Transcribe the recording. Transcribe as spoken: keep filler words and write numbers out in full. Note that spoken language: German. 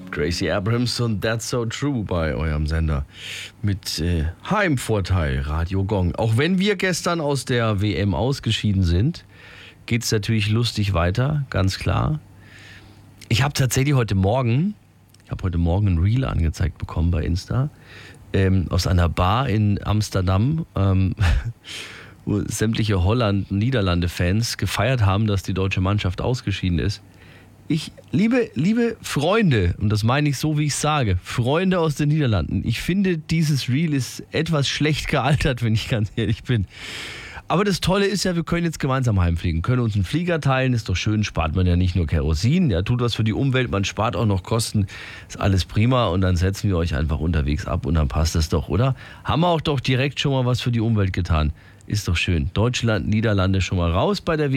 Gracie Abrams und That's So True bei eurem Sender mit äh, Heimvorteil, Radio Gong. Auch wenn wir gestern aus der W M ausgeschieden sind, geht es natürlich lustig weiter, ganz klar. Ich habe tatsächlich heute Morgen, ich habe heute Morgen ein Reel angezeigt bekommen bei Insta, ähm, aus einer Bar in Amsterdam, ähm, wo sämtliche Holland-Niederlande-Fans gefeiert haben, dass die deutsche Mannschaft ausgeschieden ist. Ich, liebe, liebe Freunde, und das meine ich so, wie ich es sage, Freunde aus den Niederlanden, ich finde, dieses Reel ist etwas schlecht gealtert, wenn ich ganz ehrlich bin. Aber das Tolle ist ja, wir können jetzt gemeinsam heimfliegen, können uns einen Flieger teilen, ist doch schön, spart man ja nicht nur Kerosin, ja, tut was für die Umwelt, man spart auch noch Kosten, ist alles prima und dann setzen wir euch einfach unterwegs ab und dann passt das doch, oder? Haben wir auch doch direkt schon mal was für die Umwelt getan, ist doch schön. Deutschland, Niederlande schon mal raus bei der W M.